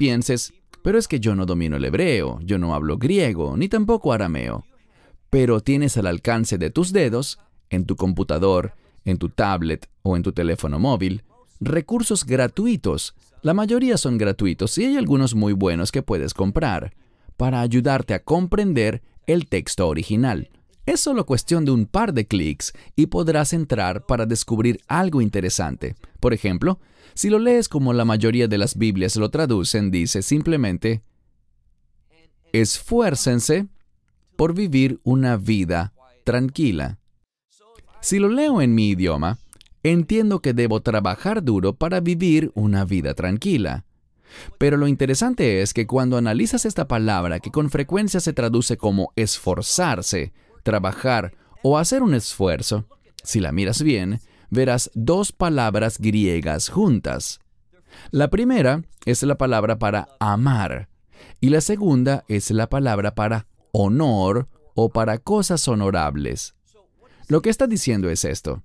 pienses, pero es que yo no domino el hebreo, yo no hablo griego, ni tampoco arameo. Pero tienes al alcance de tus dedos, en tu computador, en tu tablet o en tu teléfono móvil, recursos gratuitos. La mayoría son gratuitos y hay algunos muy buenos que puedes comprar para ayudarte a comprender el texto original. Es solo cuestión de un par de clics y podrás entrar para descubrir algo interesante. Por ejemplo, si lo lees como la mayoría de las Biblias lo traducen, dice simplemente: esfuércense por vivir una vida tranquila. Si lo leo en mi idioma, entiendo que debo trabajar duro para vivir una vida tranquila. Pero lo interesante es que cuando analizas esta palabra, que con frecuencia se traduce como esforzarse, trabajar o hacer un esfuerzo, si la miras bien, verás dos palabras griegas juntas. La primera es la palabra para amar y la segunda es la palabra para honor o para cosas honorables. Lo que está diciendo es esto: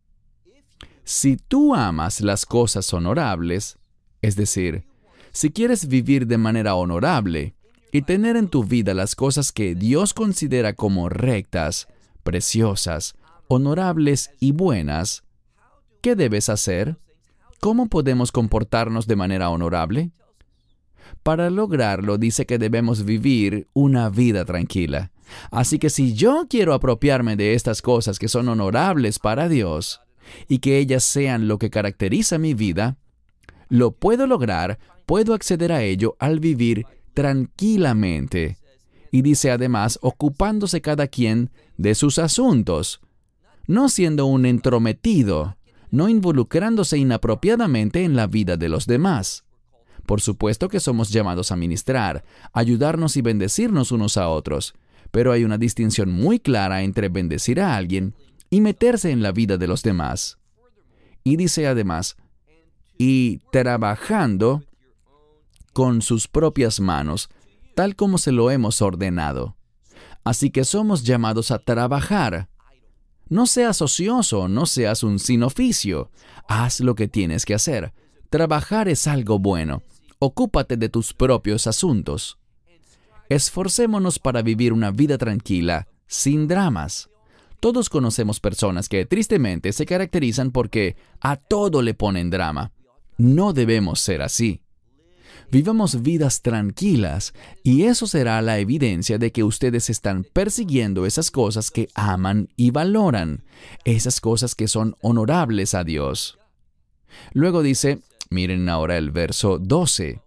si tú amas las cosas honorables, es decir, si quieres vivir de manera honorable y tener en tu vida las cosas que Dios considera como rectas, preciosas, honorables y buenas, ¿qué debes hacer? ¿Cómo podemos comportarnos de manera honorable? Para lograrlo, dice que debemos vivir una vida tranquila. Así que si yo quiero apropiarme de estas cosas que son honorables para Dios y que ellas sean lo que caracteriza mi vida, lo puedo lograr, puedo acceder a ello al vivir tranquilamente. Y dice además, ocupándose cada quien de sus asuntos, no siendo un entrometido, no involucrándose inapropiadamente en la vida de los demás. Por supuesto que somos llamados a ministrar, ayudarnos y bendecirnos unos a otros, pero hay una distinción muy clara entre bendecir a alguien y meterse en la vida de los demás. Y dice además, y trabajando con sus propias manos, tal como se lo hemos ordenado. Así que somos llamados a trabajar. No seas ocioso, no seas un sin oficio. Haz lo que tienes que hacer. Trabajar es algo bueno. Ocúpate de tus propios asuntos. Esforcémonos para vivir una vida tranquila, sin dramas. Todos conocemos personas que tristemente se caracterizan porque a todo le ponen drama. No debemos ser así. Vivamos vidas tranquilas y eso será la evidencia de que ustedes están persiguiendo esas cosas que aman y valoran, esas cosas que son honorables a Dios. Luego dice, miren ahora el verso 12,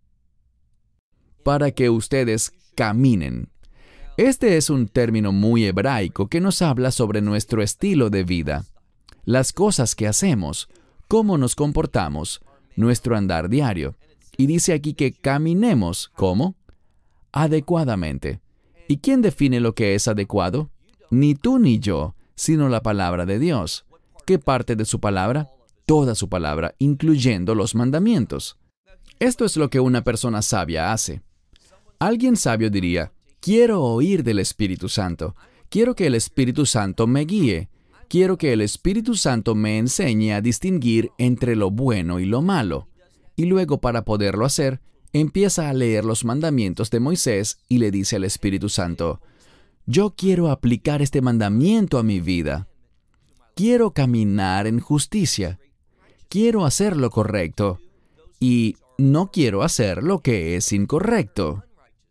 para que ustedes caminen. Este es un término muy hebraico que nos habla sobre nuestro estilo de vida, las cosas que hacemos, cómo nos comportamos, nuestro andar diario. Y dice aquí que caminemos, ¿cómo? Adecuadamente. ¿Y quién define lo que es adecuado? Ni tú ni yo, sino la palabra de Dios. ¿Qué parte de su palabra? Toda su palabra, incluyendo los mandamientos. Esto es lo que una persona sabia hace. Alguien sabio diría, quiero oír del Espíritu Santo. Quiero que el Espíritu Santo me guíe. Quiero que el Espíritu Santo me enseñe a distinguir entre lo bueno y lo malo. Y luego, para poderlo hacer, empieza a leer los mandamientos de Moisés y le dice al Espíritu Santo, yo quiero aplicar este mandamiento a mi vida. Quiero caminar en justicia. Quiero hacer lo correcto. Y no quiero hacer lo que es incorrecto.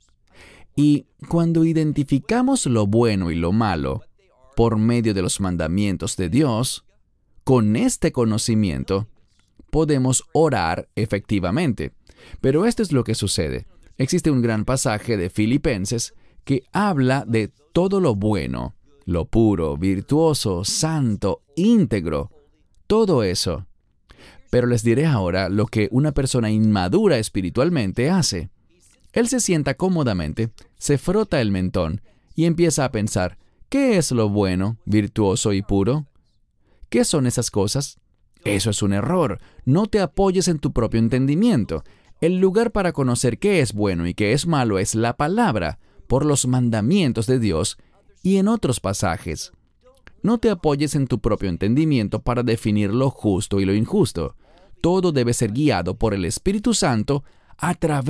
Y cuando identificamos lo bueno y lo malo por medio de los mandamientos de Dios, con este conocimiento, podemos orar efectivamente. Pero esto es lo que sucede. Existe un gran pasaje de Filipenses que habla de todo lo bueno, lo puro, virtuoso, santo, íntegro, todo eso. Pero les diré ahora lo que una persona inmadura espiritualmente hace. Él se sienta cómodamente, se frota el mentón y empieza a pensar, ¿qué es lo bueno, virtuoso y puro? ¿Qué son esas cosas? Eso es un error. No te apoyes en tu propio entendimiento. El lugar para conocer qué es bueno y qué es malo es la palabra, por los mandamientos de Dios y en otros pasajes. No te apoyes en tu propio entendimiento para definir lo justo y lo injusto. Todo debe ser guiado por el Espíritu Santo a través